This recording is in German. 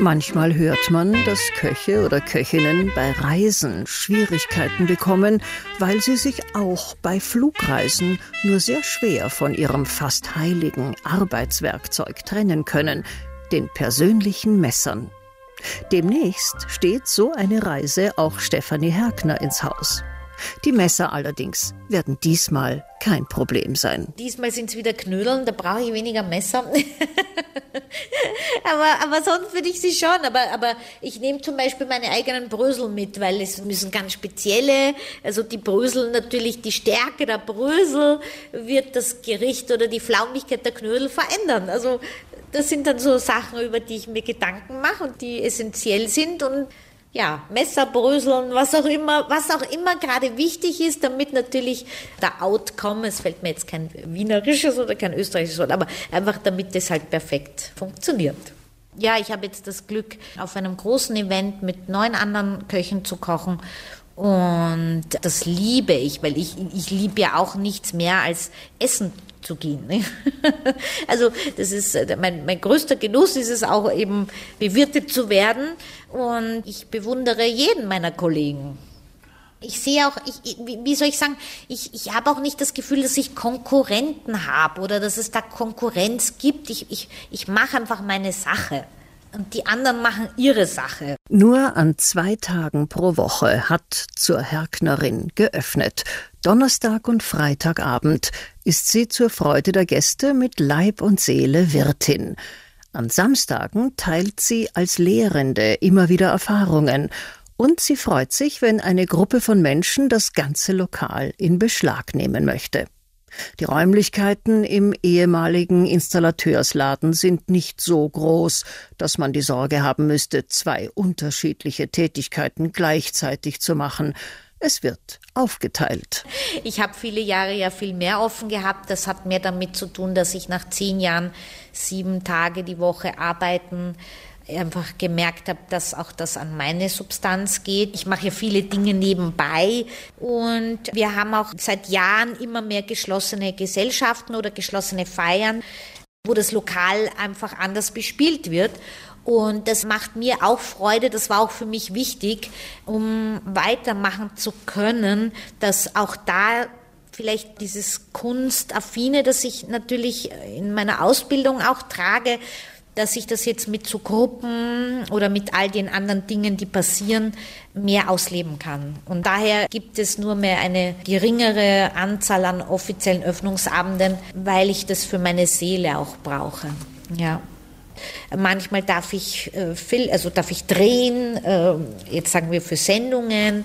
Manchmal hört man, dass Köche oder Köchinnen bei Reisen Schwierigkeiten bekommen, weil sie sich auch bei Flugreisen nur sehr schwer von ihrem fast heiligen Arbeitswerkzeug trennen können, den persönlichen Messern. Demnächst steht so eine Reise auch Stefanie Herkner ins Haus. Die Messer allerdings werden diesmal kein Problem sein. Diesmal sind es wieder Knödeln, da brauche ich weniger Messer. aber sonst würde ich sie schon. Aber ich nehme zum Beispiel meine eigenen Brösel mit, weil es müssen ganz spezielle, also die Brösel natürlich, die Stärke der Brösel wird das Gericht oder die Flaumigkeit der Knödel verändern. Also das sind dann so Sachen, über die ich mir Gedanken mache und die essentiell sind und ja, Messer, Bröseln, was auch immer gerade wichtig ist, damit natürlich der Outcome, es fällt mir jetzt kein wienerisches oder kein österreichisches Wort, aber einfach damit das halt perfekt funktioniert. Ja, ich habe jetzt das Glück, auf einem großen Event mit 9 anderen Köchen zu kochen und das liebe ich, weil ich liebe ja auch nichts mehr als Essen zu gehen. Ne? Also das ist mein größter Genuss, ist es auch eben bewirtet zu werden und ich bewundere jeden meiner Kollegen. Ich sehe auch, wie soll ich sagen, ich habe auch nicht das Gefühl, dass ich Konkurrenten habe oder dass es da Konkurrenz gibt. Ich mache einfach meine Sache. Und die anderen machen ihre Sache. Nur an 2 Tagen pro Woche hat zur Herknerin geöffnet. Donnerstag und Freitagabend ist sie zur Freude der Gäste mit Leib und Seele Wirtin. An Samstagen teilt sie als Lehrende immer wieder Erfahrungen. Und sie freut sich, wenn eine Gruppe von Menschen das ganze Lokal in Beschlag nehmen möchte. Die Räumlichkeiten im ehemaligen Installateursladen sind nicht so groß, dass man die Sorge haben müsste, 2 unterschiedliche Tätigkeiten gleichzeitig zu machen. Es wird aufgeteilt. Ich habe viele Jahre ja viel mehr offen gehabt. Das hat mehr damit zu tun, dass ich nach 10 Jahren 7 Tage die Woche arbeiten einfach gemerkt habe, dass auch das an meine Substanz geht. Ich mache ja viele Dinge nebenbei und wir haben auch seit Jahren immer mehr geschlossene Gesellschaften oder geschlossene Feiern, wo das Lokal einfach anders bespielt wird. Und das macht mir auch Freude, das war auch für mich wichtig, um weitermachen zu können, dass auch da vielleicht dieses Kunstaffine, das ich natürlich in meiner Ausbildung auch trage, dass ich das jetzt mit so Gruppen oder mit all den anderen Dingen, die passieren, mehr ausleben kann. Und daher gibt es nur mehr eine geringere Anzahl an offiziellen Öffnungsabenden, weil ich das für meine Seele auch brauche. Ja. Manchmal darf ich drehen, jetzt sagen wir für Sendungen.